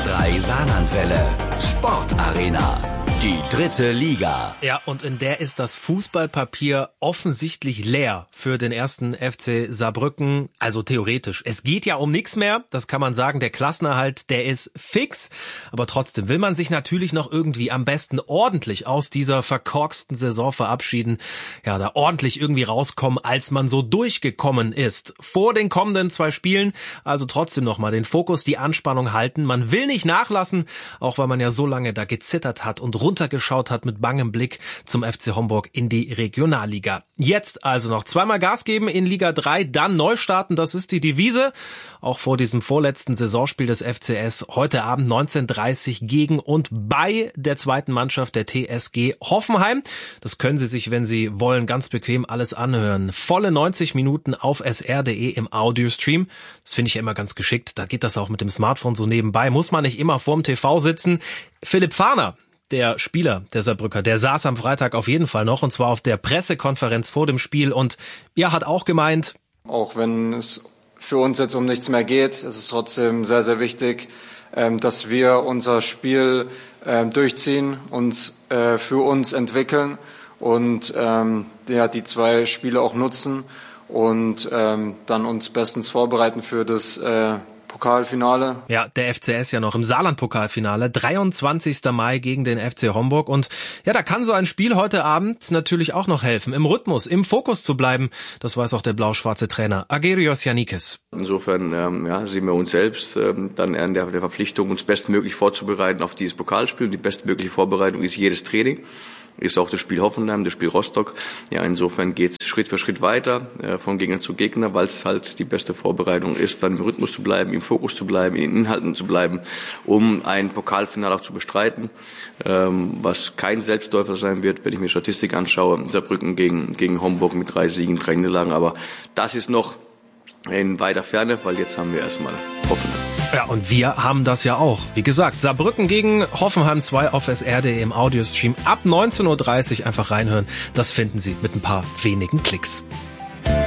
SWR3 Saarlandwelle. Sportarena. Die 3. Liga. Ja, und in der ist das Fußballpapier offensichtlich leer für den 1. FC Saarbrücken. Also theoretisch. Es geht ja um nichts mehr. Das kann man sagen. Der Klassenerhalt, der ist fix. Aber trotzdem will man sich natürlich noch irgendwie am besten ordentlich aus dieser verkorksten Saison verabschieden. Ja, da ordentlich irgendwie rauskommen, als man so durchgekommen ist. Vor den kommenden 2 Spielen. Also trotzdem nochmal den Fokus, die Anspannung halten. Man will nicht nachlassen, auch weil man ja so lange da gezittert hat und runtergeschaut hat mit bangem Blick zum FC Homburg in die Regionalliga. Jetzt also noch zweimal Gas geben in Liga 3, dann neu starten, das ist die Devise. Auch vor diesem vorletzten Saisonspiel des FCS heute Abend 19:30 gegen und bei der zweiten Mannschaft der TSG Hoffenheim. Das können Sie sich, wenn Sie wollen, ganz bequem alles anhören. Volle 90 Minuten auf sr.de im Audiostream. Das finde ich ja immer ganz geschickt. Da geht das auch mit dem Smartphone so nebenbei. Muss man nicht immer vorm TV sitzen. Philipp Fahner, der Spieler der Saarbrücker, der saß am Freitag auf jeden Fall noch, und zwar auf der Pressekonferenz vor dem Spiel, und er hat auch gemeint, auch wenn es für uns jetzt um nichts mehr geht, ist es trotzdem sehr, sehr wichtig, dass wir unser Spiel durchziehen und für uns entwickeln und die 2 Spiele auch nutzen und dann uns bestens vorbereiten für das Pokalfinale. Ja, der FCS ja noch im Saarland-Pokalfinale, 23. Mai gegen den FC Homburg. Und ja, da kann so ein Spiel heute Abend natürlich auch noch helfen, im Rhythmus, im Fokus zu bleiben. Das weiß auch der blau-schwarze Trainer Agerios Yannikis. Insofern sehen wir uns selbst dann in der Verpflichtung, uns bestmöglich vorzubereiten auf dieses Pokalspiel. Und die bestmögliche Vorbereitung ist jedes Training. Ist auch das Spiel Hoffenheim, das Spiel Rostock. Ja, insofern geht's Schritt für Schritt weiter, von Gegner zu Gegner, weil es halt die beste Vorbereitung ist, dann im Rhythmus zu bleiben, im Fokus zu bleiben, in den Inhalten zu bleiben, um ein Pokalfinale auch zu bestreiten, was kein Selbstläufer sein wird, wenn ich mir Statistik anschaue. Saarbrücken gegen Homburg mit 3 Siegen, 3 Niederlagen, aber das ist noch in weiter Ferne, weil jetzt haben wir erstmal Hoffenheim. Ja, und wir haben das ja auch. Wie gesagt, Saarbrücken gegen Hoffenheim 2 auf sr.de im Audiostream ab 19:30 Uhr einfach reinhören. Das finden Sie mit ein paar wenigen Klicks.